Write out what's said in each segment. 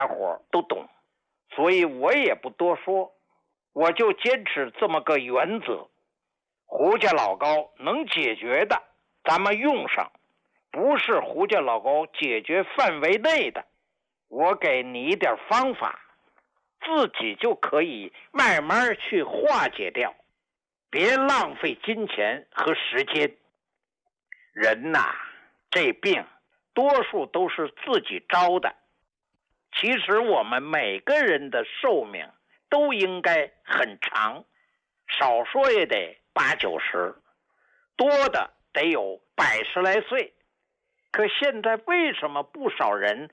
大伙都懂，所以我也不多说，我就坚持这么个原则：胡家老高能解决的，咱们用上；不是胡家老高解决范围内的，我给你一点方法，自己就可以慢慢去化解掉，别浪费金钱和时间。人呐，这病多数都是自己招的。其实我们每个人的寿命都应该很长，少说也得80、90，多的得有100来岁。可现在为什么不少人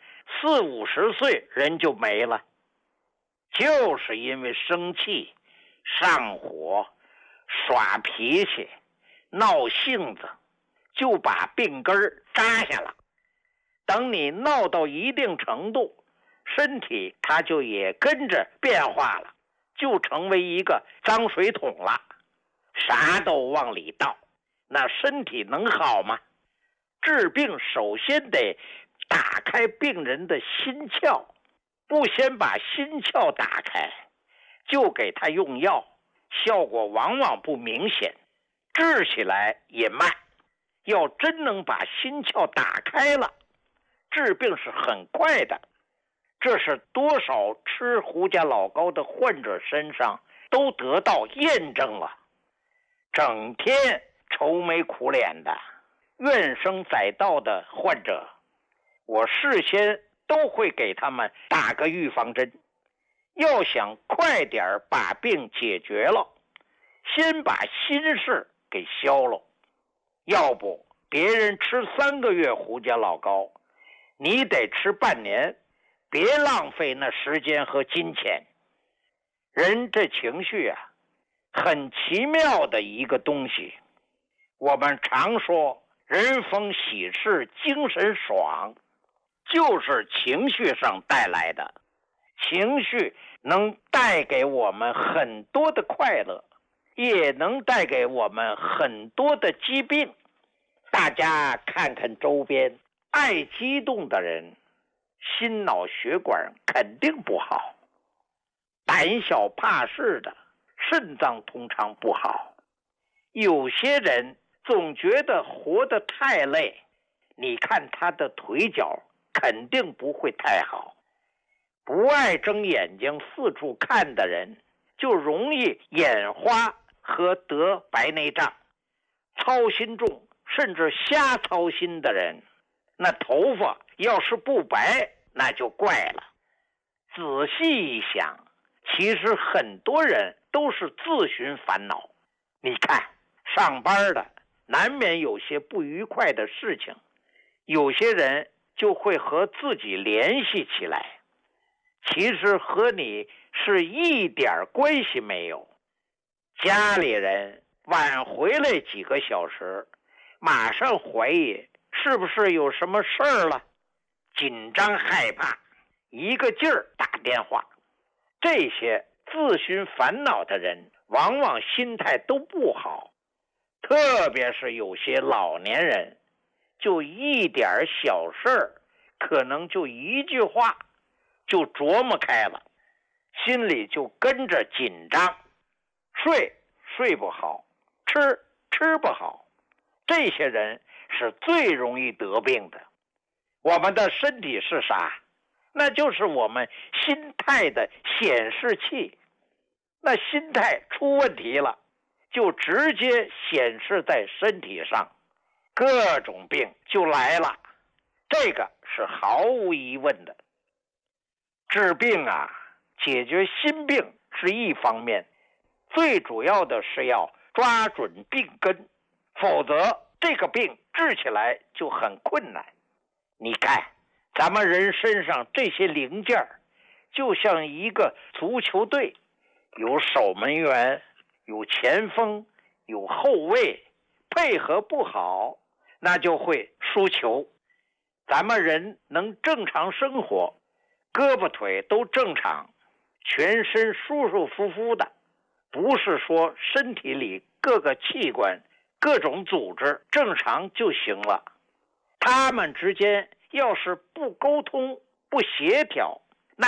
40、50岁人就没了？就是因为生气、上火、耍脾气、闹性子，就把病根儿扎下了。等你闹到一定程度，身体它就也跟着变化了，就成为一个脏水桶了，啥都往里倒，那身体能好吗？治病首先得打开病人的心窍，不先把心窍打开，就给他用药，效果往往不明显，治起来也慢。要真能把心窍打开了，治病是很快的。这是多少吃胡家老高的患者身上都得到验证了。整天愁眉苦脸的、怨声载道的患者，我事先都会给他们打个预防针。要想快点把病解决了，先把心事给消了。要不别人吃3个月胡家老高，你得吃半年，别浪费那时间和金钱。人这情绪啊，很奇妙的一个东西。我们常说人逢喜事精神爽，就是情绪上带来的。情绪能带给我们很多的快乐，也能带给我们很多的疾病。大家看看周边，爱激动的人，心脑血管肯定不好；胆小怕事的，肾脏通常不好。有些人总觉得活得太累，你看他的腿脚肯定不会太好。不爱睁眼睛四处看的人，就容易眼花和得白内障。操心重甚至瞎操心的人，那头发要是不白，那就怪了。仔细一想，其实很多人都是自寻烦恼。你看，上班的难免有些不愉快的事情，有些人就会和自己联系起来，其实和你是一点关系没有。家里人晚回来几个小时，马上怀疑是不是有什么事儿了，紧张害怕，一个劲儿打电话。这些自寻烦恼的人往往心态都不好，特别是有些老年人，就一点小事儿，可能就一句话就琢磨开了，心里就跟着紧张，睡不好，吃不好。这些人是最容易得病的。我们的身体是啥？那就是我们心态的显示器。那心态出问题了，就直接显示在身体上，各种病就来了。这个是毫无疑问的。治病啊，解决心病是一方面，最主要的是要抓准病根，否则这个病治起来就很困难。你看，咱们人身上这些零件就像一个足球队，有守门员，有前锋，有后卫，配合不好，那就会输球。咱们人能正常生活，胳膊腿都正常，全身舒舒服服的，不是说身体里各个器官、各种组织正常就行了。他们之间要是不沟通、不协调，